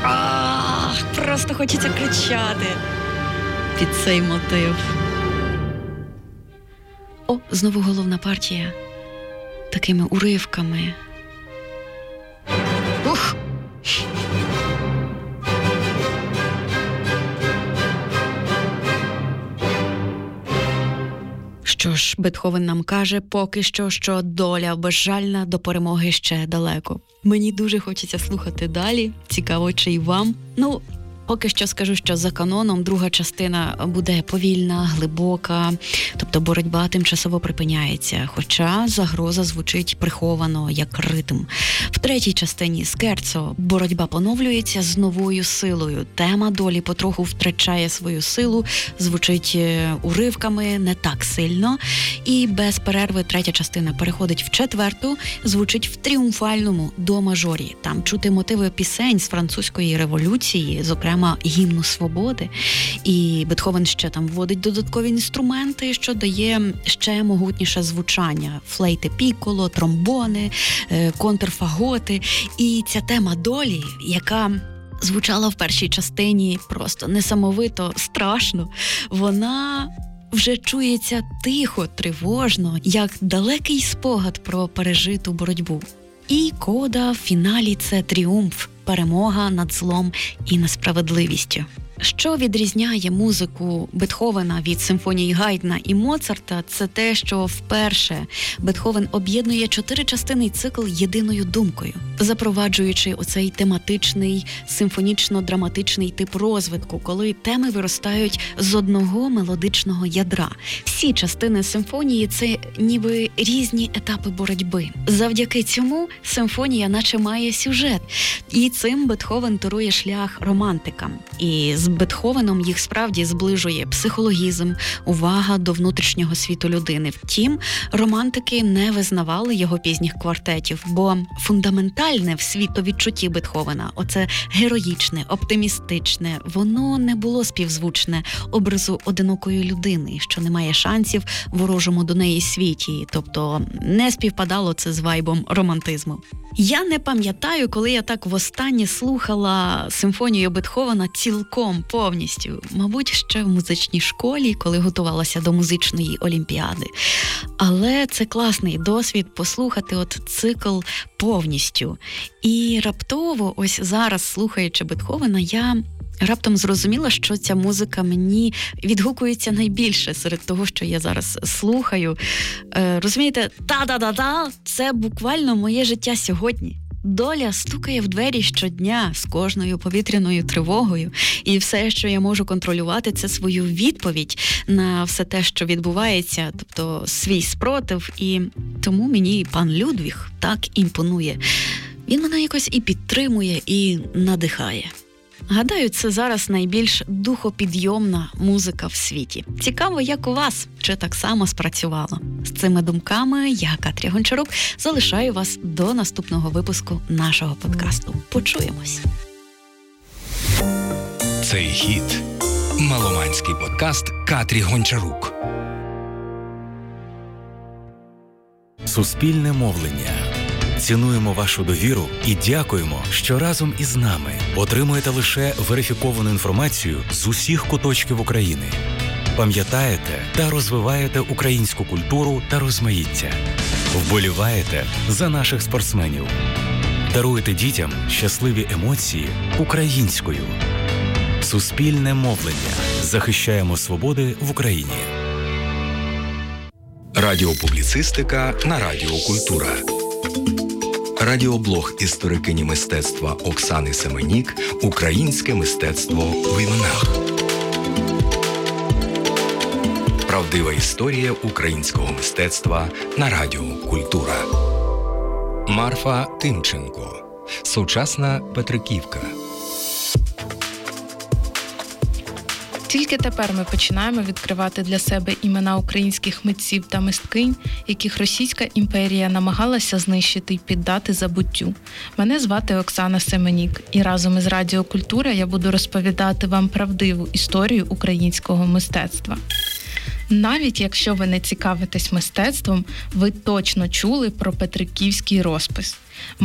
Просто хочеться кричати під цей мотив. О, знову головна партія. Такими уривками. Ух! Що ж, Бетховен нам каже поки що доля безжальна, до перемоги ще далеко. Мені дуже хочеться слухати далі. Цікаво, чи й вам. Поки що скажу, що за каноном друга частина буде повільна, глибока, тобто боротьба тимчасово припиняється, хоча загроза звучить приховано, як ритм. В третій частині «Скерцо» боротьба поновлюється з новою силою. Тема долі потроху втрачає свою силу, звучить уривками, не так сильно. І без перерви третя частина переходить в четверту, звучить в тріумфальному до-мажорі. Там чути мотиви пісень з французької революції, зокрема гімну свободи, і Бетховен ще там вводить додаткові інструменти, що дає ще могутніше звучання. Флейти пікколо, тромбони, контрфаготи. І ця тема долі, яка звучала в першій частині просто несамовито, страшно, вона вже чується тихо, тривожно, як далекий спогад про пережиту боротьбу. І кода в фіналі – це тріумф, перемога над злом і несправедливістю. Що відрізняє музику Бетховена від симфонії Гайдна і Моцарта, це те, що вперше Бетховен об'єднує 4-частинний цикл єдиною думкою, запроваджуючи оцей тематичний, симфонічно-драматичний тип розвитку, коли теми виростають з одного мелодичного ядра. Всі частини симфонії – це ніби різні етапи боротьби. Завдяки цьому симфонія наче має сюжет, і цим Бетховен торує шлях романтикам. І з Бетховеном їх справді зближує психологізм, увага до внутрішнього світу людини. Втім, романтики не визнавали його пізніх квартетів, бо фундаментальне в світовідчутті Бетховена, оце героїчне, оптимістичне, воно не було співзвучне образу одинокої людини, що не має шансів в ворожому до неї світі, тобто не співпадало це з вайбом романтизму. Я не пам'ятаю, коли я так востаннє слухала симфонію Бетховена цілком, повністю. Мабуть, ще в музичній школі, коли готувалася до музичної олімпіади. Але це класний досвід послухати цикл повністю. І раптово, ось зараз, слухаючи Бетховена, я раптом зрозуміла, що ця музика мені відгукується найбільше серед того, що я зараз слухаю. Розумієте, та-да-да-да – це буквально моє життя сьогодні. Доля стукає в двері щодня з кожною повітряною тривогою, і все, що я можу контролювати, це свою відповідь на все те, що відбувається, тобто свій спротив, і тому мені пан Людвіг так імпонує. Він мене якось і підтримує, і надихає. Гадаю, це зараз найбільш духопідйомна музика в світі. Цікаво, як у вас, чи так само спрацювало. З цими думками я, Катря Гончарук, залишаю вас до наступного випуску нашого подкасту. Почуємось. Цей хіт – меломанський подкаст Катрі Гончарук. Суспільне мовлення. Цінуємо вашу довіру і дякуємо, що разом із нами отримуєте лише верифіковану інформацію з усіх куточків України. Пам'ятаєте та розвиваєте українську культуру та розмаїття. Вболіваєте за наших спортсменів. Даруєте дітям щасливі емоції українською. Суспільне мовлення. Захищаємо свободи в Україні. Радіопубліцистика на Радіо Культура. Радіоблог історикині мистецтва Оксани Семенік «Українське мистецтво в іменах». Правдива історія українського мистецтва на Радіо Культура. Марфа Тимченко. Сучасна Петриківка. Тільки тепер ми починаємо відкривати для себе імена українських митців та мисткинь, яких Російська імперія намагалася знищити й піддати забуттю. Мене звати Оксана Семенік, і разом із Радіо Культура я буду розповідати вам правдиву історію українського мистецтва. Навіть якщо ви не цікавитесь мистецтвом, ви точно чули про петриківський розпис.